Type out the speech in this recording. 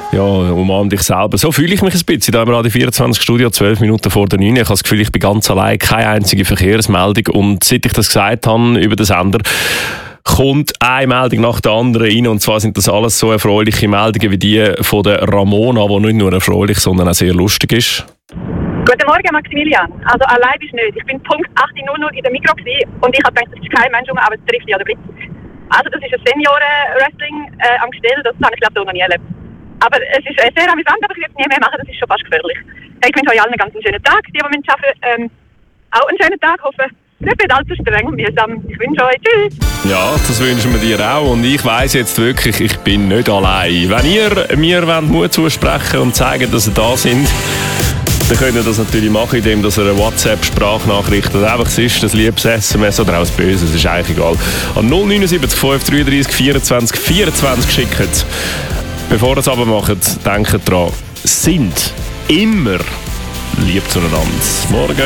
Ja, umarm dich selber. So fühle ich mich ein bisschen. Da im Radio 24 Studio, 12 Minuten vor der 9. Ich habe das Gefühl, ich bin ganz allein, keine einzige Verkehrsmeldung. Und seit ich das gesagt habe über den Sender, kommt eine Meldung nach der anderen rein. Und zwar sind das alles so erfreuliche Meldungen wie die von der Ramona, die nicht nur erfreulich, sondern auch sehr lustig ist. Guten Morgen, Maximilian. Also allein bist du nicht. Ich bin Punkt 18.00 in der Mikro und ich habe gedacht, das ist kein Mensch, aber es trifft dich an der Blitz. Also das ist ein Senioren-Wrestling am Gestell, das habe ich glaube ich noch nie erlebt. Aber es ist sehr amüsant, aber ich würde es nie mehr machen, das ist schon fast gefährlich. Ich wünsche euch allen einen ganz schönen Tag. Die arbeiten, auch einen schönen Tag. Hoffe, es nicht allzu streng und mühsam. Ich wünsche euch tschüss. Ja, das wünschen wir dir auch. Und ich weiss jetzt wirklich, ich bin nicht allein. Wenn ihr mir Mut zusprechen und zeigen, dass ihr da sind, dann könnt ihr das natürlich machen, indem ihr eine WhatsApp-Sprachnachricht oder einfach ist, das liebes SMS oder auch das Böse, das ist eigentlich egal. An 079 533 24 24 schickt. Bevor ihr es aber macht, denkt dran, sind immer lieb zueinander. Morgen.